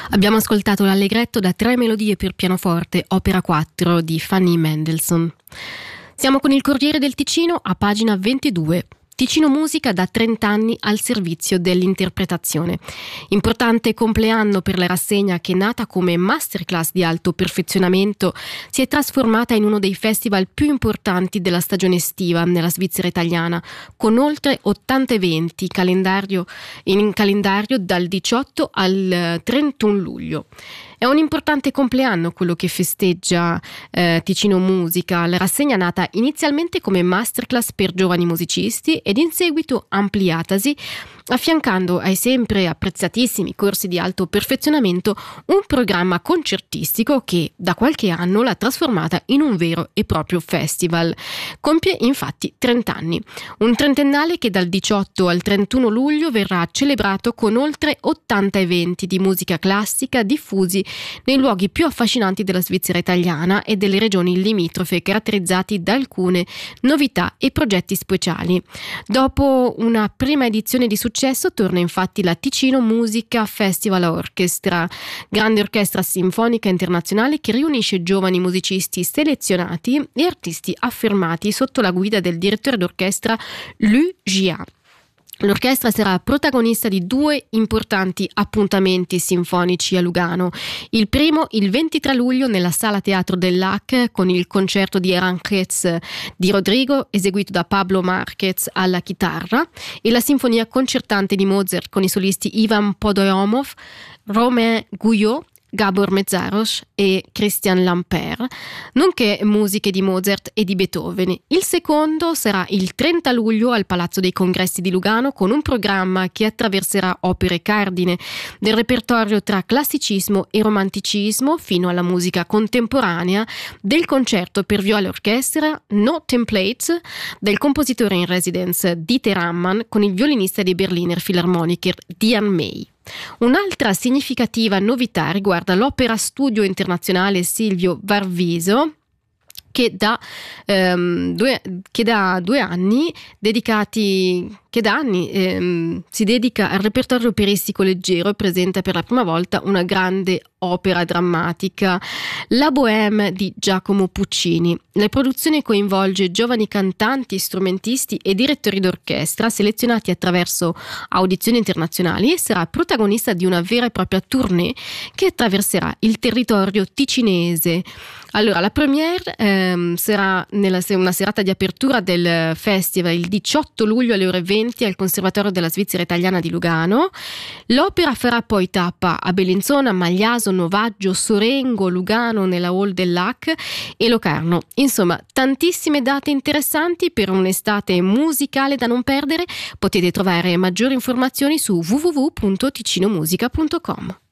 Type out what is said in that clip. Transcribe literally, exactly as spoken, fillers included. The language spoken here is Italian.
Abbiamo ascoltato l'allegretto da tre melodie per pianoforte, opera quattro di Fanny Mendelssohn. Siamo con il Corriere del Ticino a pagina ventidue. Ticino Musica da trenta anni al servizio dell'interpretazione. Importante compleanno per la rassegna che, nata come masterclass di alto perfezionamento, si è trasformata in uno dei festival più importanti della stagione estiva nella Svizzera italiana, con oltre ottanta eventi calendario, in calendario dal diciotto al trentuno luglio. È un importante compleanno quello che festeggia eh, Ticino Musica, la rassegna nata inizialmente come masterclass per giovani musicisti ed in seguito ampliatasi, affiancando ai sempre apprezzatissimi corsi di alto perfezionamento un programma concertistico che da qualche anno l'ha trasformata in un vero e proprio festival. Compie infatti trenta anni, un trentennale che dal diciotto al trentuno luglio verrà celebrato con oltre ottanta eventi di musica classica diffusi nei luoghi più affascinanti della Svizzera italiana e delle regioni limitrofe, caratterizzati da alcune novità e progetti speciali. Dopo una prima edizione di successo torna infatti la Ticino Musica Festival Orchestra, grande orchestra sinfonica internazionale che riunisce giovani musicisti selezionati e artisti affermati sotto la guida del direttore d'orchestra Lu Jia. L'orchestra sarà protagonista di due importanti appuntamenti sinfonici a Lugano. Il primo il ventitré luglio nella Sala Teatro del Lac con il concerto di Aranjuez di Rodrigo eseguito da Pablo Márquez alla chitarra e la sinfonia concertante di Mozart con i solisti Ivan Podomov, Romain Guyot, Gabor Mészáros e Christian Lampert, nonché musiche di Mozart e di Beethoven. Il secondo sarà il trenta luglio al Palazzo dei Congressi di Lugano con un programma che attraverserà opere cardine del repertorio tra classicismo e romanticismo fino alla musica contemporanea, del concerto per viola e orchestra No Templates del compositore in residence Dieter Ammann con il violinista dei Berliner Philharmoniker Diane May. Un'altra significativa novità riguarda l'Opera Studio Internazionale Silvio Varviso, che da, ehm, due, che da due anni dedicati che da anni ehm, si dedica al repertorio operistico leggero e presenta per la prima volta una grande opera drammatica, La Bohème di Giacomo Puccini. La produzione coinvolge giovani cantanti, strumentisti e direttori d'orchestra selezionati attraverso audizioni internazionali e sarà protagonista di una vera e propria tournée che attraverserà il territorio ticinese. Allora, la premiere ehm, sarà nella, una serata di apertura del festival il diciotto luglio alle ore venti al Conservatorio della Svizzera Italiana di Lugano. L'opera farà poi tappa a Bellinzona, Magliaso, Novaggio, Sorengo, Lugano nella Hall del Lac e Locarno. Insomma, tantissime date interessanti per un'estate musicale da non perdere. Potete trovare maggiori informazioni su w w w punto ticinomusica punto com.